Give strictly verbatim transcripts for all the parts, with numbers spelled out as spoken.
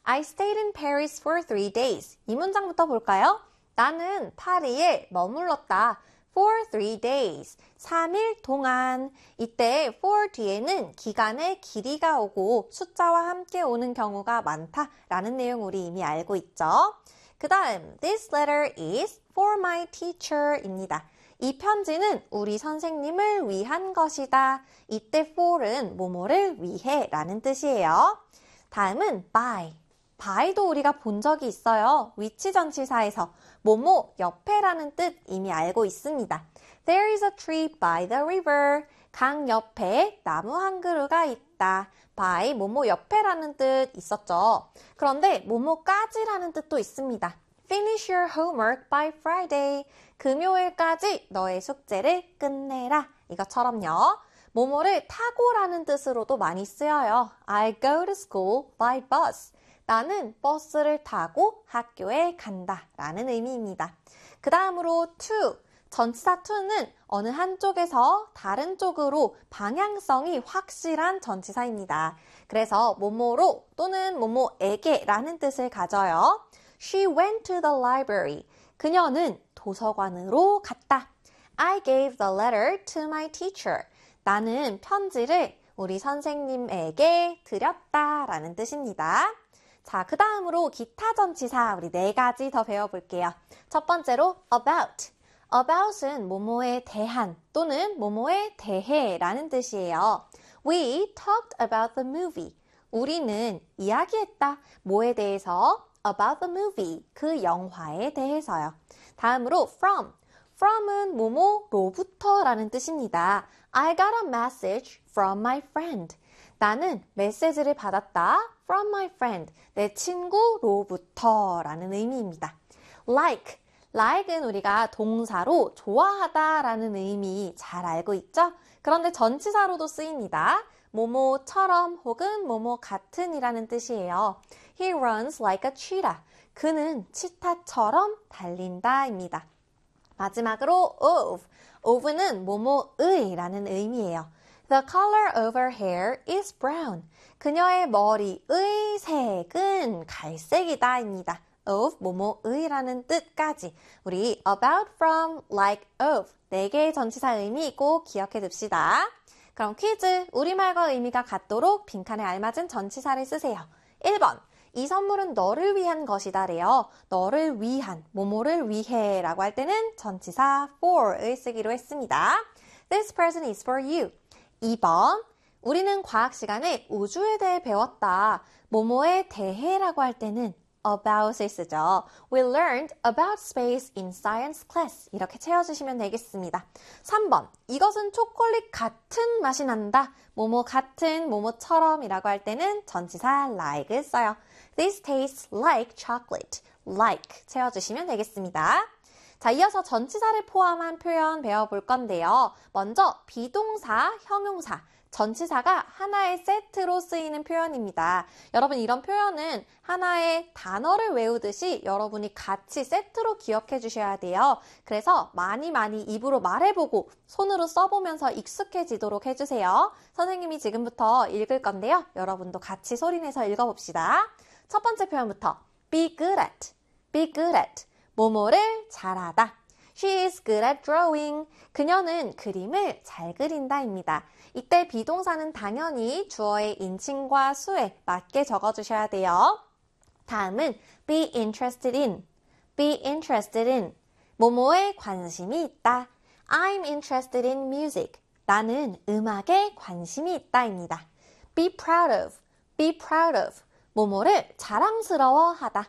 I stayed in Paris for three days. 이 문장부터 볼까요? 나는 파리에 머물렀다. for three days. 삼 일 동안. 이때 for 뒤에는 기간의 길이가 오고 숫자와 함께 오는 경우가 많다라는 내용 우리 이미 알고 있죠. 그 다음, this letter is for my teacher입니다. 이 편지는 우리 선생님을 위한 것이다. 이때 for은 뭐뭐를 위해 라는 뜻이에요. 다음은 by. by도 우리가 본 적이 있어요. 위치 전치사에서 뭐뭐 옆에라는 뜻 이미 알고 있습니다. There is a tree by the river. 강 옆에 나무 한 그루가 있다. by 뭐뭐 옆에라는 뜻 있었죠. 그런데 뭐뭐까지라는 뜻도 있습니다. Finish your homework by Friday. 금요일까지 너의 숙제를 끝내라. 이것처럼요. 뭐뭐를 타고라는 뜻으로도 많이 쓰여요. I go to school by bus. 나는 버스를 타고 학교에 간다 라는 의미입니다. 그 다음으로 to. 전치사 to는 어느 한쪽에서 다른 쪽으로 방향성이 확실한 전치사입니다. 그래서 뭐뭐로 또는 뭐뭐에게 라는 뜻을 가져요. She went to the library. 그녀는 도서관으로 갔다. I gave the letter to my teacher. 나는 편지를 우리 선생님에게 드렸다 라는 뜻입니다. 자, 그 다음으로 기타 전치사 우리 네 가지 더 배워볼게요. 첫 번째로 about. about은 뭐뭐에 대한 또는 뭐뭐에 대해 라는 뜻이에요. We talked about the movie. 우리는 이야기했다. 뭐에 대해서? about the movie. 그 영화에 대해서요. 다음으로 from. from은 뭐뭐로부터 라는 뜻입니다. I got a message from my friend. 나는 메시지를 받았다. from my friend. 내 친구로부터 라는 의미입니다. like. like은 우리가 동사로 좋아하다 라는 의미 잘 알고 있죠? 그런데 전치사로도 쓰입니다. 뭐뭐처럼 혹은 뭐뭐 같은이라는 뜻이에요. He runs like a cheetah. 그는 치타처럼 달린다입니다. 마지막으로 of. of는 뭐뭐의 라는 의미예요. The color of her hair is brown. 그녀의 머리의 색은 갈색이다입니다. of 뭐뭐의라는 뜻까지 우리 about, from, like, of 네 개의 전치사 의미 꼭 기억해 둡시다. 그럼 퀴즈, 우리말과 의미가 같도록 빈칸에 알맞은 전치사를 쓰세요. 일 번, 이 선물은 너를 위한 것이다 래요. 너를 위한, 뭐뭐를 위해 라고 할 때는 전치사 for을 쓰기로 했습니다. This present is for you. 이 번, 우리는 과학 시간에 우주에 대해 배웠다. 뭐뭐에 대해 라고 할 때는 about을 쓰죠. We learned about space in science class. 이렇게 채워주시면 되겠습니다. 삼 번, 이것은 초콜릿 같은 맛이 난다. 뭐뭐 같은, 뭐뭐처럼 이라고 할 때는 전치사 like을 써요. This tastes like chocolate. like 채워주시면 되겠습니다. 자, 이어서 전치사를 포함한 표현 배워볼 건데요. 먼저 비동사, 형용사. 전치사가 하나의 세트로 쓰이는 표현입니다. 여러분 이런 표현은 하나의 단어를 외우듯이 여러분이 같이 세트로 기억해 주셔야 돼요. 그래서 많이 많이 입으로 말해보고 손으로 써보면서 익숙해지도록 해주세요. 선생님이 지금부터 읽을 건데요. 여러분도 같이 소리내서 읽어봅시다. 첫 번째 표현부터 be good at, be good at, 뭐뭐를 잘하다. She is good at drawing. 그녀는 그림을 잘 그린다입니다. 이때 비동사는 당연히 주어의 인칭과 수에 맞게 적어주셔야 돼요. 다음은 be interested in, be interested in, 뭐뭐에 관심이 있다. I'm interested in music. 나는 음악에 관심이 있다입니다. be proud of, be proud of, 뭐뭐를 자랑스러워하다.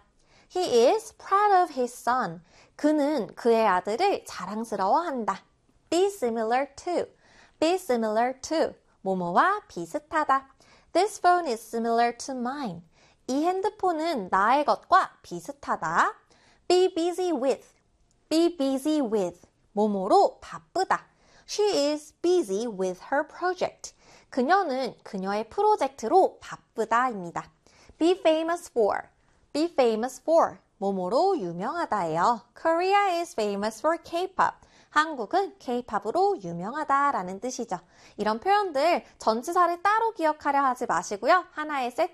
He is proud of his son. 그는 그의 아들을 자랑스러워한다. be similar to, be similar to, 뭐뭐와 비슷하다. This phone is similar to mine. 이 핸드폰은 나의 것과 비슷하다. be busy with, be busy with, 뭐뭐로 바쁘다. She is busy with her project. 그녀는 그녀의 프로젝트로 바쁘다입니다. be famous for, be famous for, 뭐뭐로 유명하다예요. Korea is famous for K-pop. 한국은 K-팝으로 유명하다라는 뜻이죠. 이런 표현들 전치사를 따로 기억하려 하지 마시고요. 하나의 세트